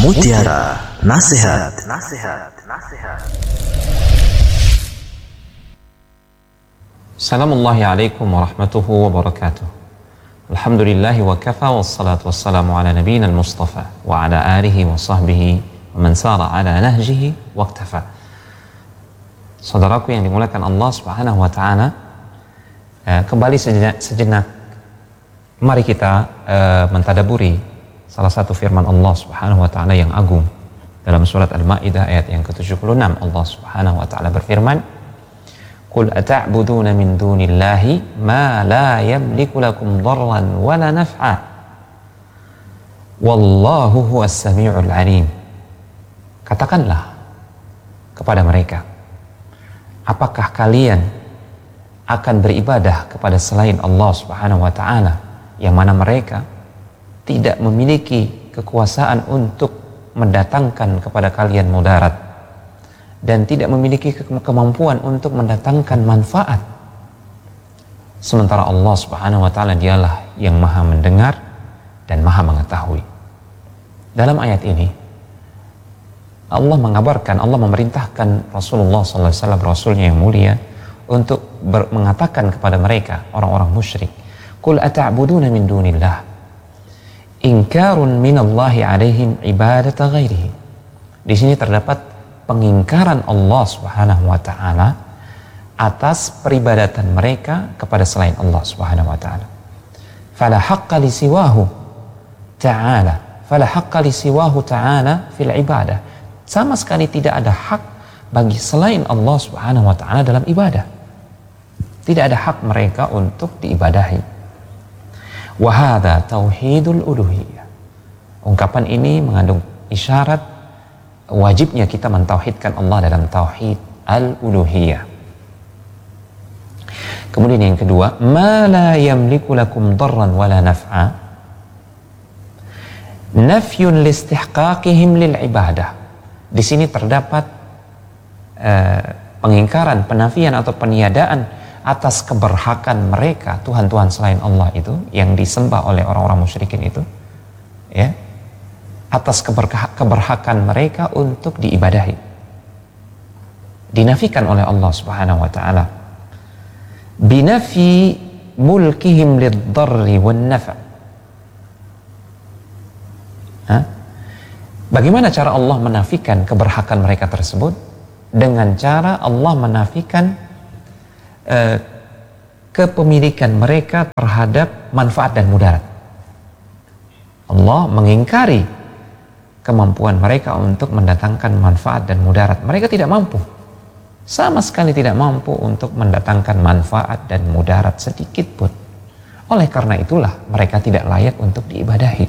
Mutiara Nasihat. Assalamualaikum warahmatullahi wabarakatuh. Alhamdulillahi wa kafa wassalatu wassalamu ala nabiyyina al-mustafa wa ala alihi wa sahbihi wa man sara ala nahjihi waqtafa. Saudaraku yang dimuliakan Allah Subhanahu wa taala, kembali sejenak mari kita mentadaburi salah satu firman Allah Subhanahu wa taala yang agung dalam surat Al-Maidah ayat yang ke-76. Allah Subhanahu wa taala berfirman, "Qul ata'buduna min dunillahi ma la yamliku lakum dharran wa la naf'a. Wallahu huwas samiul alim." Katakanlah kepada mereka, apakah kalian akan beribadah kepada selain Allah Subhanahu wa taala yang mana mereka tidak memiliki kekuasaan untuk mendatangkan kepada kalian mudarat dan tidak memiliki kemampuan untuk mendatangkan manfaat, sementara Allah Subhanahu wa taala dialah yang maha mendengar dan maha mengetahui. Dalam ayat ini Allah mengabarkan, Allah memerintahkan Rasulullah SAW, Rasulnya yang mulia, untuk mengatakan kepada mereka, orang-orang musyrik, "Qul ata'buduna min dunillah." Ingkarun minallahi alaihim ibadata ghairihi. Di sini terdapat pengingkaran Allah Subhanahu wa taala atas peribadatan mereka kepada selain Allah Subhanahu wa taala. Fala haqqa li siwahu ta'ala fil ibadah. Sama sekali tidak ada hak bagi selain Allah Subhanahu wa taala dalam ibadah. Tidak ada hak mereka untuk diibadahi. Wa hadza tauhidul uluhiyah. Ungkapan ini mengandung isyarat wajibnya kita mentauhidkan Allah dalam tauhid al-uluhiyah. Kemudian yang kedua, ma la yamliku lakum dharran wala naf'a, nafyun listihqaqihim lil ibadah. Di sini terdapat pengingkaran, penafian atau peniadaan atas keberhakan mereka, Tuhan-Tuhan selain Allah itu yang disembah oleh orang-orang musyrikin itu, ya, atas keberhakan mereka untuk diibadahi, dinafikan oleh Allah Subhanahu wa taala. Binafi mulkihim lid-dharri wan-naf'. Bagaimana cara Allah menafikan keberhakan mereka tersebut? Dengan cara Allah menafikan kepemilikan mereka terhadap manfaat dan mudarat. Allah mengingkari kemampuan mereka untuk mendatangkan manfaat dan mudarat. Mereka tidak mampu, sama sekali tidak mampu untuk mendatangkan manfaat dan mudarat sedikit pun. Oleh karena itulah mereka tidak layak untuk diibadahi.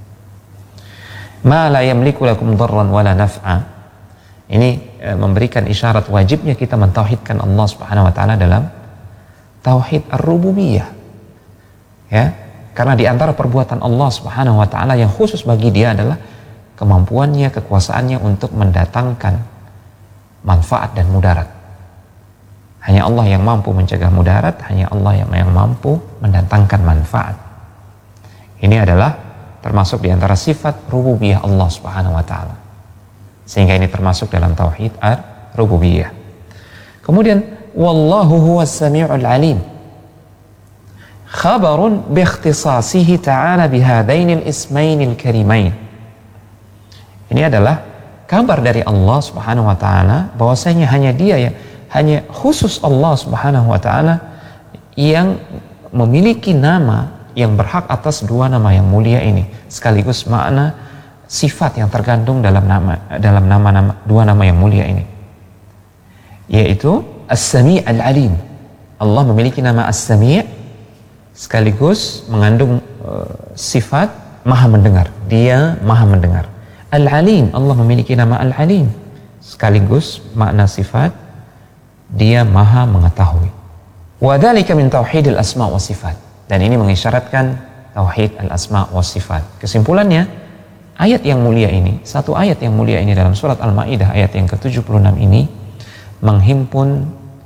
Ma la yamliku lakum dharran wala naf'a. Ini memberikan isyarat wajibnya kita mentauhidkan Allah Subhanahu wa taala dalam tauhid ar-rububiyah. Ya, karena di antara perbuatan Allah Subhanahu wa taala yang khusus bagi dia adalah kemampuannya, kekuasaannya untuk mendatangkan manfaat dan mudarat. Hanya Allah yang mampu mencegah mudarat, hanya Allah yang mampu mendatangkan manfaat. Ini adalah termasuk di antara sifat rububiyah Allah Subhanahu wa taala. Sehingga ini termasuk dalam tauhid ar-rububiyah. Kemudian wallahu huwas samiul alim. Khabarun bi ikhtisasihi ta'ala bihadainil ismainil karimain. Ini adalah kabar dari Allah Subhanahu wa taala bahwasanya hanya khusus Allah Subhanahu wa taala yang memiliki nama yang berhak atas dua nama yang mulia ini, sekaligus makna sifat yang terkandung dalam dua nama yang mulia ini, yaitu As-Sami' Al-Alim. Allah memiliki nama As-Sami' sekaligus mengandung sifat maha mendengar. Dia maha mendengar. Al-Alim, Allah memiliki nama Al-Alim sekaligus makna sifat dia maha mengetahui. Wa dzalika min tauhidil asma wa sifat. Dan ini mengisyaratkan tauhid al-asma wa sifat. Kesimpulannya, ayat yang mulia ini, satu ayat yang mulia ini dalam surat Al-Maidah ayat yang ke-76 ini menghimpun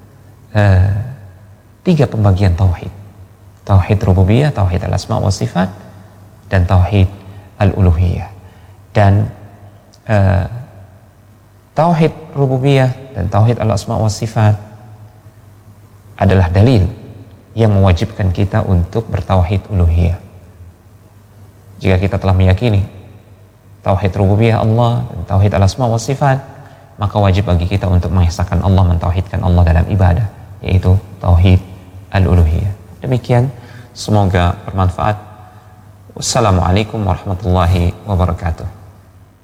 3 pembagian tauhid. Tauhid rububiyah, tauhid al-asma wa sifat, dan tauhid al-uluhiyah. Dan tauhid rububiyah dan tauhid al-asma wa sifat adalah dalil yang mewajibkan kita untuk bertauhid uluhiyah. Jika kita telah meyakini tauhid rububiyah Allah dan tauhid al-asma wa sifat, maka wajib bagi kita untuk mengesahkan Allah, mentauhidkan Allah dalam ibadah, yaitu tauhid al-uluhiyah. Demikian, semoga bermanfaat. Wassalamualaikum warahmatullahi wabarakatuh.